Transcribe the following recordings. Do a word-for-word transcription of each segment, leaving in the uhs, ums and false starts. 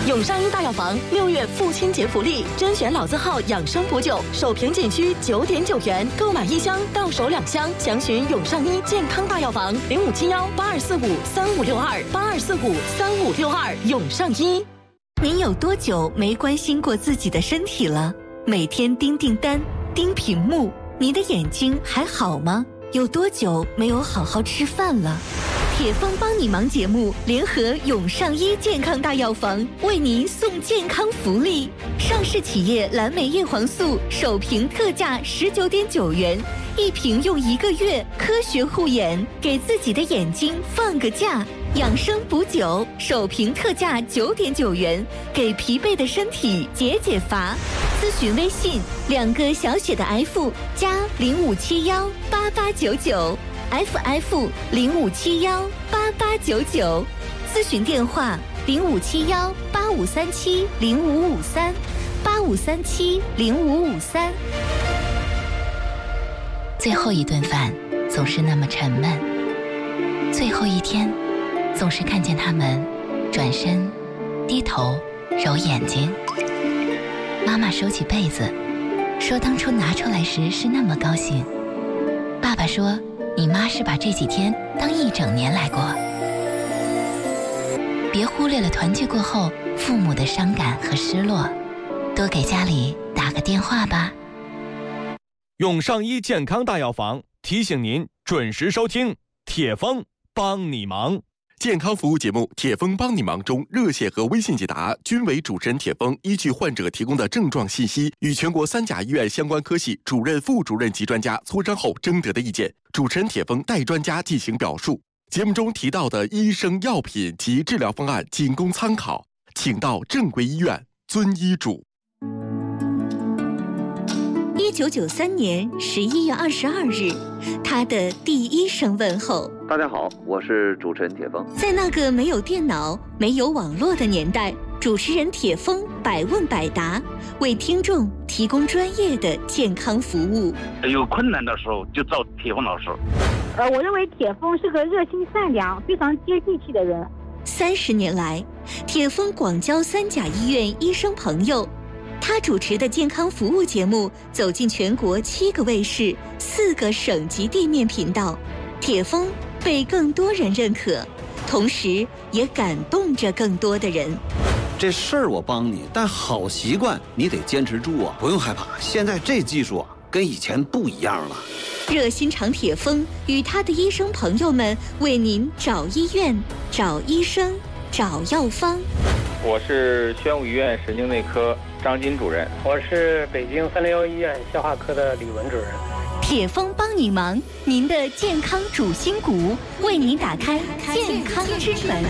永上医大药房六月父亲节福利，甄选老字号养生补酒，首瓶仅需九点九元，购买一箱到手两箱。详询永上医健康大药房零五七幺八二四五三五六二八二四五三五六二永上医。 您有多久没关心过自己的身体了？每天盯订单、盯屏幕，你的眼睛还好吗？有多久没有好好吃饭了？铁峰帮你忙节目联合永上医健康大药房为您送健康福利，上市企业蓝莓叶黄素首瓶特价十九点九元，一瓶用一个月，科学护眼，给自己的眼睛放个假。养生补酒首瓶特价九点九元，给疲惫的身体解解乏。咨询微信两个小写的 F 加零五七幺八八九九 F F 零五七幺八八九九，咨询电话零五七幺八五三七零五五三八五三七零五五三。 最后一顿饭总是那么沉闷，最后一天总是看见他们转身低头揉眼睛。妈妈收起被子说，当初拿出来时是那么高兴。爸爸说，你妈是把这几天当一整年来过。别忽略了团聚过后父母的伤感和失落，多给家里打个电话吧。 永上医健康大药房提醒您准时收听铁峰帮你忙健康服务节目《铁峰帮你忙》中，热线和微信解答均为主持人铁峰依据患者提供的症状信息，与全国三甲医院相关科系主任、副主任级专家磋商后征得的意见，主持人铁峰代专家进行表述。节目中提到的医生、药品及治疗方案仅供参考，请到正规医院遵医嘱。 一九九三年十一月二十二日，他的第一声问候。 大家好，我是主持人铁峰。 在那个没有电脑、没有网络的年代，主持人铁峰百问百答，为听众提供专业的健康服务。 有困难的时候就找铁峰老师。 呃，我认为铁峰是个热心善良、非常接地气的人。 三十年来，铁峰广交三甲医院医生朋友。他主持的健康服务节目走进全国七个卫视、四个省级地面频道，铁峰被更多人认可，同时也感动着更多的人。 这事儿我帮你，但好习惯你得坚持住啊！不用害怕，现在这技术啊，跟以前不一样了。 热心肠铁峰与他的医生朋友们为您找医院、找医生、找药方。 我是宣武医院神经内科张金主任。 我是北京三零幺医院消化科的李文主任。 铁峰帮你忙，您的健康主心骨，为您打开健康之门。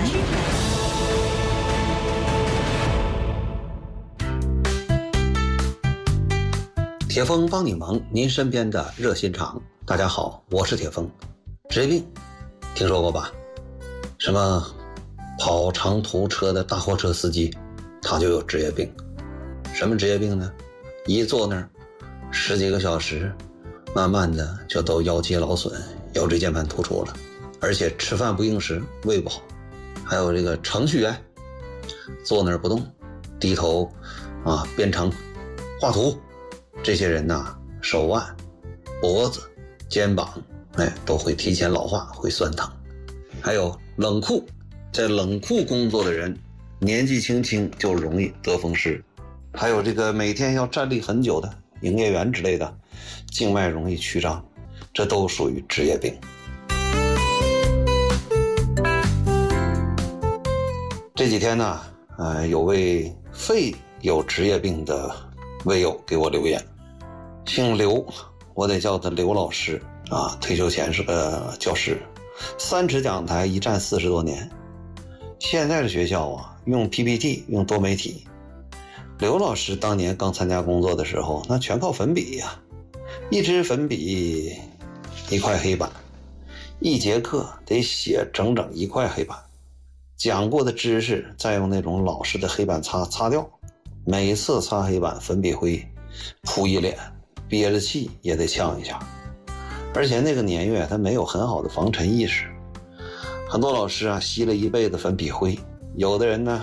铁峰帮你忙，您身边的热心肠。大家好，我是铁峰。职业病听说过吧？什么跑长途车的大货车司机，他就有职业病。什么职业病呢？一坐那儿十几个小时，慢慢的就都腰肌劳损、腰椎间盘突出了，而且吃饭不应时，胃不好。还有这个程序员，坐那儿不动，低头啊编程、画图，这些人呐，手腕、脖子、肩膀，哎，都会提前老化，会酸疼。还有冷库，在冷库工作的人，年纪轻轻就容易得风湿。还有这个每天要站立很久的营业员之类的，静脉容易曲张，这都属于职业病。这几天呢，呃，有位肺有职业病的卫友给我留言，姓刘，我得叫他刘老师啊，退休前是个教师，三尺讲台一站四十多年。现在的学校啊，用 P P T， 用多媒体。刘老师当年刚参加工作的时候，那全靠粉笔呀、啊，一支粉笔一块黑板，一节课得写整整一块黑板，讲过的知识再用那种老式的黑板擦擦掉，每次擦黑板粉笔灰扑一脸，憋着气也得呛一下。而且那个年月他没有很好的防尘意识，很多老师啊吸了一辈子粉笔灰，有的人呢